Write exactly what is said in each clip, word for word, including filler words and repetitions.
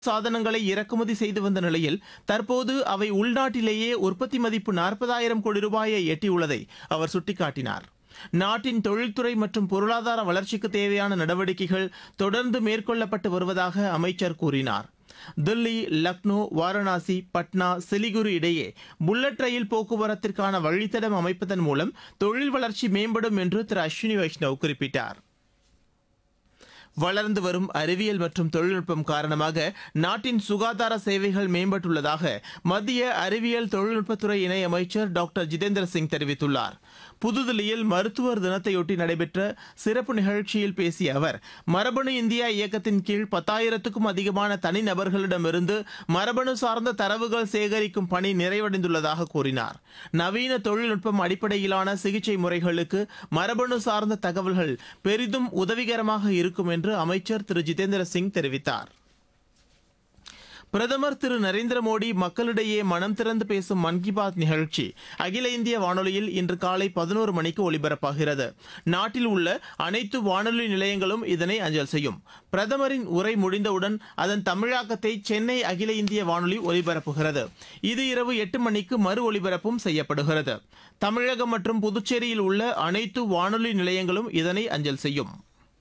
சாதனங்களை இறக்குமதி செய்து வந்த நிலையில் தற்போது அவை உள்நாட்டிலேயே உற்பத்தி மதிப்பு நாற்பதாயிரம் கோடி ரூபாயை எட்டியுள்ளதை அவர் சுட்டிக்காட்டினார். நாட்டின் தொழில்துறை மற்றும் பொருளாதார வளர்ச்சிக்கு தேவையான நடவடிக்கைகள் தொடர்ந்து மேற்கொள்ளப்பட்டு வருவதாக அமைச்சர் கூறினார். தில்லி, லக்னோ, வாரணாசி, பட்னா, சிலிகுரி இடையே புல்லட் ரயில் போக்குவரத்திற்கான வழித்தடம் அமைப்பதன் மூலம் தொழில் வளர்ச்சி மேம்படும் என்று திரு அஸ்வினி வைஷ்ணவ் குறிப்பிட்டார். வளர்ந்து வரும் அறிவியல் மற்றும் தொழில்நுட்பம் காரணமாக நாட்டின் சுகாதார சேவைகள் மேம்பட்டுள்ளதாக மத்திய அறிவியல் தொழில்நுட்பத்துறை இணையமைச்சர் டாக்டர் ஜிதேந்திர சிங் தெரிவித்துள்ளார். புதுதில்லியில் மருத்துவர் தினத்தையொட்டி நடைபெற்ற சிறப்பு நிகழ்ச்சியில் பேசிய அவர், மரபணு இந்தியா இயக்கத்தின் கீழ் பத்தாயிரத்துக்கும் அதிகமான தனிநபர்களிடமிருந்து மரபணு சார்ந்த தரவுகள் சேகரிக்கும் பணி நிறைவடைந்துள்ளதாக கூறினார். நவீன தொழில்நுட்பம் அடிப்படையிலான சிகிச்சை முறைகளுக்கு மரபணு சார்ந்த தகவல்கள் பெரிதும் உதவிகரமாக இருக்கும் என்று அமைச்சர் திரு ஜிதேந்திர சிங் தெரிவித்தார். பிரதமர் திரு நரேந்திர மோடி மக்களிடையே மனம் திறந்து பேசும் மன் கி பாத் நிகழ்ச்சி அகில இந்திய வானொலியில் இன்று காலை பதினோரு மணிக்கு ஒலிபரப்பாகிறது. நாட்டில் உள்ள அனைத்து வானொலி நிலையங்களும் இதனை அஞ்சல் செய்யும். பிரதமரின் உரை முடிந்தவுடன் அதன் தமிழாக்கத்தை சென்னை அகில இந்திய வானொலி ஒலிபரப்புகிறது. இது இரவு எட்டு மணிக்கு மறு ஒலிபரப்பும் செய்யப்படுகிறது. தமிழகம் மற்றும் புதுச்சேரியில் உள்ள அனைத்து வானொலி நிலையங்களும் இதனை அஞ்சல் செய்யும்.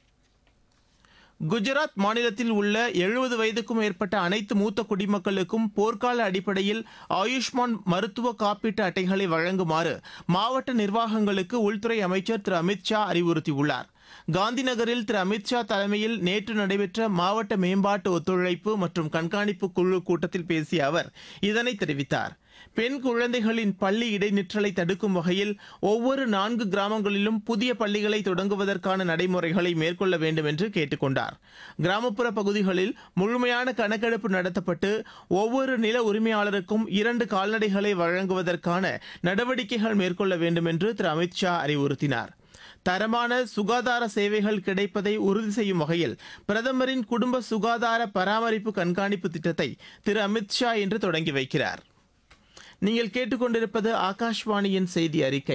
குஜராத் மாநிலத்தில் உள்ள எழுபது வயதுக்கும் மேற்பட்ட அனைத்து மூத்த குடிமக்களுக்கும் போர்க்கால அடிப்படையில் ஆயுஷ்மான் மருத்துவ காப்பீட்டு அட்டைகளை வழங்குமாறு மாவட்ட நிர்வாகங்களுக்கு உள்துறை அமைச்சர் திரு அமித் ஷா அறிவுறுத்தியுள்ளார். காந்திநகரில் திரு அமித் ஷா தலைமையில் நேற்று நடைபெற்ற மாவட்ட மேம்பாட்டு ஒத்துழைப்பு மற்றும் கண்காணிப்பு குழு கூட்டத்தில் பேசிய அவர் இதனை தெரிவித்தார். பெண் குழந்தைகளின் பள்ளி இடைநிற்றலை தடுக்கும் வகையில் ஒவ்வொரு நான்கு கிராமங்களிலும் புதிய பள்ளிகளை தொடங்குவதற்கான நடைமுறைகளை மேற்கொள்ள வேண்டும் என்று கேட்டுக் கொண்டார். கிராமப்புற பகுதிகளில் முழுமையான கணக்கெடுப்பு நடத்தப்பட்டு ஒவ்வொரு நில உரிமையாளருக்கும் இரண்டு கால்நடைகளை வழங்குவதற்கான நடவடிக்கைகள் மேற்கொள்ள வேண்டும் என்று திரு அமித் ஷா அறிவுறுத்தினார். தரமான சுகாதார சேவைகள் கிடைப்பதை உறுதி செய்யும் வகையில் பிரதமரின் குடும்ப சுகாதார பராமரிப்பு கண்காணிப்பு திட்டத்தை திரு அமித் ஷா இன்று தொடங்கி வைக்கிறார். நீங்கள் கேட்டுக்கொண்டிருப்பது ஆகாஷ்வாணியின் செய்தி அறிக்கை.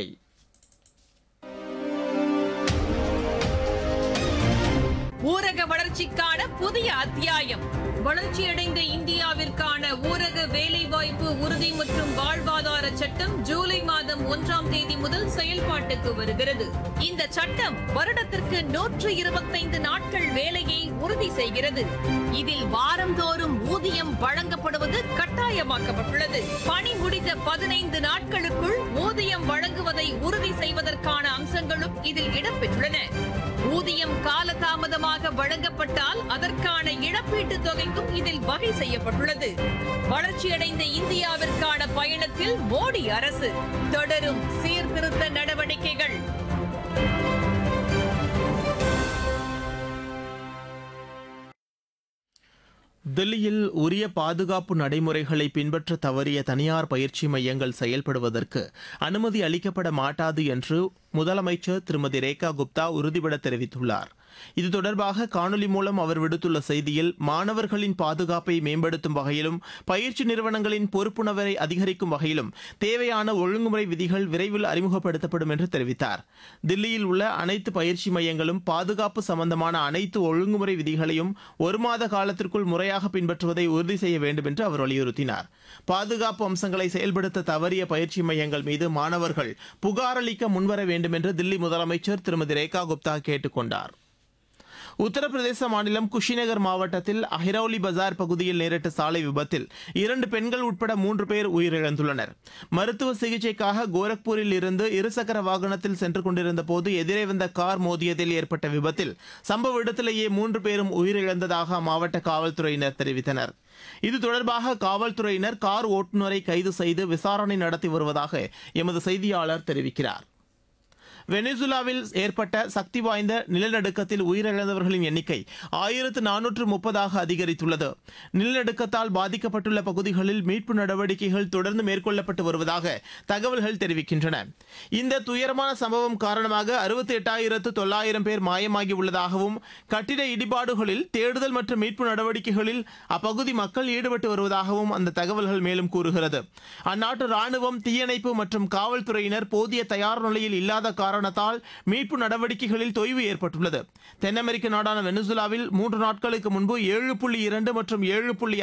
ஊரக வளர்ச்சிக்கான புதிய அத்தியாயம். வளர்ச்சியடைந்த இந்தியாவிற்கான ஊரக வேலைவாய்ப்பு உறுதி மற்றும் வாழ்வாதார சட்டம் ஜூலை மாதம் ஒன்றாம் தேதி முதல் செயல்பாட்டுக்கு வருகிறது. இந்த சட்டம் வருடத்திற்கு நூற்று இருபத்தைந்து நாட்கள் வேலையை உறுதி செய்கிறது. இதில் வாரந்தோறும் ஊதியம் வழங்கப்படுவது கட்டாயமாக்கப்பட்டுள்ளது. பணி முடிந்த பதினைந்து நாட்களுக்குள் ஊதியம் வழங்குவதை உறுதி செய்வதற்கான அம்சங்களும் இதில் இடம்பெற்றுள்ளன. ஊதியம் காலதாமதமாக வழங்கப்பட்டால் அதற்கான இழப்பீட்டு தொகைக்கும் இதில் வகை செய்யப்பட்டுள்ளது. வளர்ச்சியடைந்த இந்தியாவிற்கான பயணத்தில் மோடி அரசு தொடரும் சீர்திருத்த நடவடிக்கைகள். தில்லியில் உரிய பாதுகாப்பு நடைமுறைகளை பின்பற்ற தவறிய தனியார் பயிற்சி மையங்கள் செயல்படுவதற்கு அனுமதி அளிக்கப்பட மாட்டாது என்று முதலமைச்சர் திருமதி ரேகா குப்தா உறுதிபட தெரிவித்துள்ளார். இது தொடர்பாக காணொலி மூலம் அவர் விடுத்துள்ள செய்தியில், மாணவர்களின் பாதுகாப்பை மேம்படுத்தும் வகையிலும் பயிற்சி நிறுவனங்களின் பொறுப்புணர்வை அதிகரிக்கும் வகையிலும் தேவையான ஒழுங்குமுறை விதிகள் விரைவில் அறிமுகப்படுத்தப்படும் என்று தெரிவித்தார். தில்லியில் உள்ள அனைத்து பயிற்சி மையங்களும் பாதுகாப்பு சம்பந்தமான அனைத்து ஒழுங்குமுறை விதிகளையும் ஒரு மாத காலத்திற்குள் முறையாக பின்பற்றுவதை உறுதி செய்ய வேண்டும் என்று அவர் வலியுறுத்தினார். பாதுகாப்பு அம்சங்களை செயல்படுத்த தவறிய பயிற்சி மையங்கள் மீது மாணவர்கள் புகார் அளிக்க முன்வர வேண்டும் என்று தில்லி முதலமைச்சர் திருமதி ரேகா குப்தா கேட்டுக் கொண்டார். உத்தரப்பிரதேச மாநிலம் குஷிநகர் மாவட்டத்தில் அஹிரௌலி பஜார் பகுதியில் நேரிட்ட சாலை விபத்தில் இரண்டு பெண்கள் உட்பட மூன்று பேர் உயிரிழந்துள்ளனர். மருத்துவ சிகிச்சைக்காக கோரக்பூரில் இருந்து இருசக்கர வாகனத்தில் சென்று கொண்டிருந்த போது எதிரே வந்த கார் மோதியதில் ஏற்பட்ட விபத்தில் சம்பவ இடத்திலேயே மூன்று பேரும் உயிரிழந்ததாக அம்மாவட்ட காவல்துறையினர் தெரிவித்தனர். இது தொடர்பாக காவல்துறையினர் கார் ஓட்டுநரை கைது செய்து விசாரணை நடத்தி வருவதாக எமது செய்தியாளர் தெரிவிக்கிறார். வெனிசுலாவில் ஏற்பட்ட சக்தி வாய்ந்த நிலநடுக்கத்தில் உயிரிழந்தவர்களின் எண்ணிக்கை ஆயிரத்து நானூற்று முப்பதாக அதிகரித்துள்ளது. நிலநடுக்கத்தால் பாதிக்கப்பட்டுள்ள பகுதிகளில் மீட்பு நடவடிக்கைகள் தொடர்ந்து மேற்கொள்ளப்பட்டு வருவதாக தகவல்கள் தெரிவிக்கின்றன. இந்த துயரமான சம்பவம் காரணமாக அறுபத்தி எட்டாயிரத்து தொள்ளாயிரம் பேர் மாயமாகி உள்ளதாகவும் கட்டிட இடிபாடுகளில் தேடுதல் மற்றும் மீட்பு நடவடிக்கைகளில் அப்பகுதி மக்கள் ஈடுபட்டு வருவதாகவும் அந்த தகவல்கள் மேலும் கூறுகிறது. அந்நாட்டு ராணுவம், தீயணைப்பு மற்றும் காவல்துறையினர் போதிய தயார் நிலையில் இல்லாத காரணத்தால் மீட்பு நடவடிக்கைகளில் தொய்வு ஏற்பட்டுள்ளது. தென் அமெரிக்க நாடான வெனிசுலாவில் மூன்று நாட்களுக்கு முன்பு ஏழு புள்ளி இரண்டு மற்றும் ஏழு புள்ளி